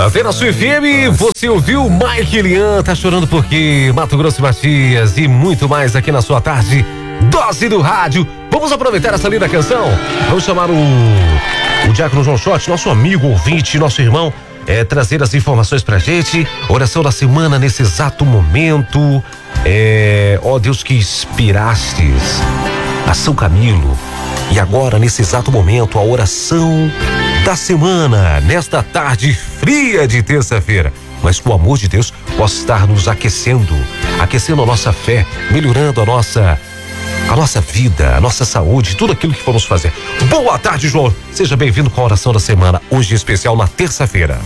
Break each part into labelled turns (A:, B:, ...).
A: Vem na sua FM, você ouviu Mike Lian, tá chorando porque Mato Grosso e Matias e muito mais aqui na sua tarde. Dose do rádio. Vamos aproveitar essa linda canção. Vamos chamar o Diácono João Schott, nosso amigo ouvinte, nosso irmão, trazer as informações pra gente. Oração da semana nesse exato momento. Ó Deus, que inspirastes a São Camilo. E agora, nesse exato momento, a oração da semana, nesta tarde fria de terça-feira. Mas que o amor de Deus possa estar nos aquecendo a nossa fé, melhorando a nossa vida, a nossa saúde, tudo aquilo que vamos fazer. Boa tarde, João. Seja bem-vindo com a oração da semana, hoje em especial na terça-feira.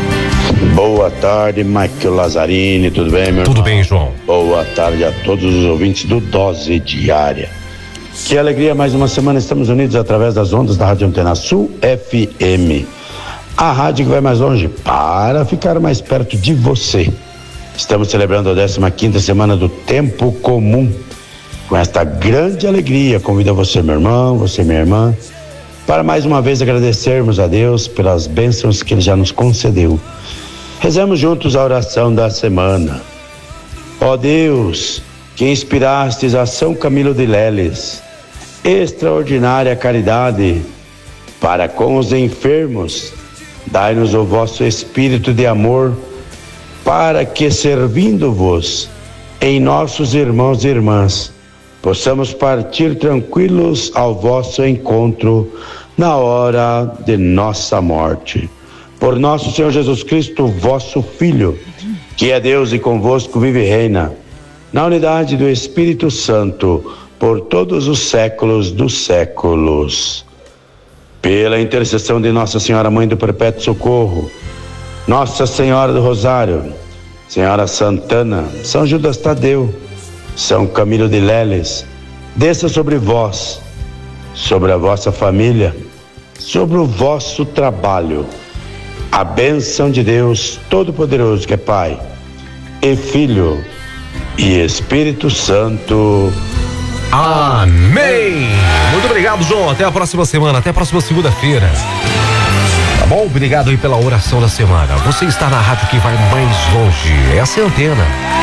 B: Boa tarde, Michael Lazzarini, tudo bem, meu irmão?
A: Tudo bem, João.
B: Boa tarde a todos os ouvintes do Dose Diária. Que alegria, mais uma semana estamos unidos através das ondas da Rádio Antena Sul FM. A rádio que vai mais longe para ficar mais perto de você. Estamos celebrando a 15ª semana do Tempo Comum. Com esta grande alegria, convido você, meu irmão, você, minha irmã, para mais uma vez agradecermos a Deus pelas bênçãos que Ele já nos concedeu. Rezamos juntos a oração da semana. Ó Deus, que inspirastes a São Camilo de Leles, extraordinária caridade para com os enfermos, dai-nos o vosso espírito de amor, para que, servindo-vos em nossos irmãos e irmãs, possamos partir tranquilos ao vosso encontro na hora de nossa morte. Por nosso Senhor Jesus Cristo, vosso Filho, que é Deus e convosco vive e reina, na unidade do Espírito Santo, por todos os séculos dos séculos. Pela intercessão de Nossa Senhora Mãe do Perpétuo Socorro, Nossa Senhora do Rosário, Senhora Santana, São Judas Tadeu, São Camilo de Leles, desça sobre vós, sobre a vossa família, sobre o vosso trabalho, a bênção de Deus Todo-Poderoso, que é Pai e Filho e Espírito Santo.
A: Amém! Muito obrigado, João. Até a próxima semana, até a próxima segunda-feira. Tá bom? Obrigado aí pela oração da semana. Você está na rádio que vai mais longe. Essa é a Antena.